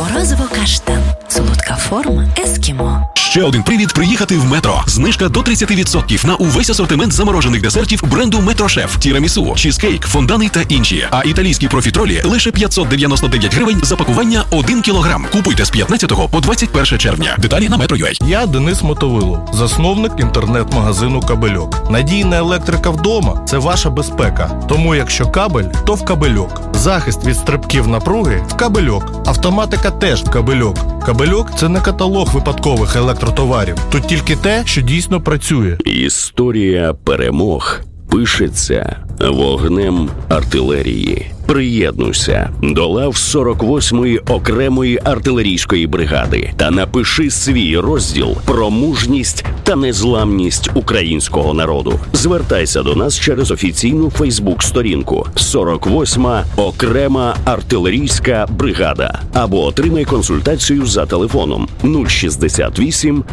Морозиво каштан. Солодка форма ескімо. Ще один привід приїхати в Метро. Знижка до 30% на увесь асортимент заморожених десертів бренду Метрошеф, тірамісу, чізкейк, фондани та інші. А італійські профітролі лише 599 гривень за пакування 1 кілограм. Купуйте з 15 по 21 червня. Деталі на Metro.ua. Я Денис Мотовилов, засновник інтернет-магазину «Кабельок». Надійна електрика вдома – це ваша безпека. Тому якщо кабель, то в «Кабельок». Захист від стрибків напруги – в «Кабельок». Автоматика теж в «Кабельок». «Кабельок» – це не каталог випадкових електротоварів. Тут тільки те, що дійсно працює. Історія перемог пишеться вогнем артилерії. Приєднуйся до лав 48-ї окремої артилерійської бригади та напиши свій розділ про мужність та незламність українського народу. Звертайся до нас через офіційну Фейсбук-сторінку 48-ма окрема артилерійська бригада або отримай консультацію за телефоном 068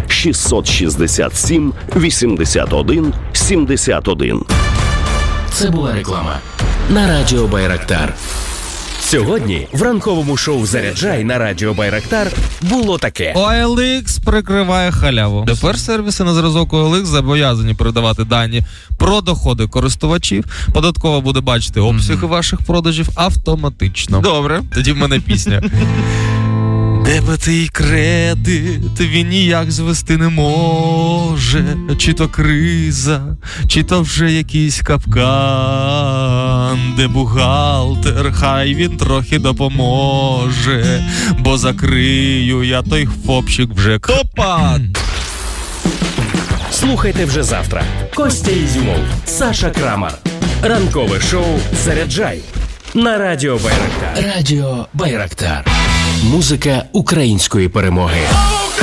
667 81 71. Це була реклама на Радіо Байрактар. Сьогодні в ранковому шоу «Заряджай» на Радіо Байрактар було таке. OLX прикриває халяву. Тепер сервіси на зразок OLX зобов'язані передавати дані про доходи користувачів. Податкова буде бачити обсяги ваших продажів автоматично. Добре, тоді в мене пісня. Дебет і кредит він ніяк звести не може. Чи то криза, чи то вже якийсь капкан. Де бухгалтер, хай він трохи допоможе. Бо закрию я той фопчик вже копан. Слухайте вже завтра. Костя Ізюмов, Саша Крамар. Ранкове шоу «Заряджай» на Радіо Байрактар. Радіо Байрактар. Музика української перемоги.